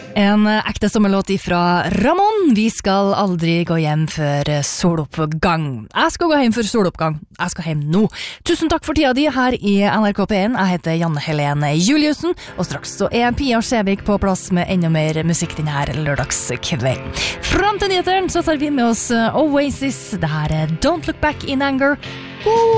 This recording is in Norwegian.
En ekte sommerlåt ifra Ramón. Vi skal aldri gå hjem før soloppgang. Jeg skal gå hjem før soloppgang. Jeg skal hjem nå. Tusen takk for tida di her i NRK P1. Jeg heter Janne Helene Juliussen, og straks så er Pia Skjevik på plass med enda mer musikk denne lørdagskvelden. Frem til nyheteren så tar vi med oss Oasis. Det her er Don't Look Back in Anger. God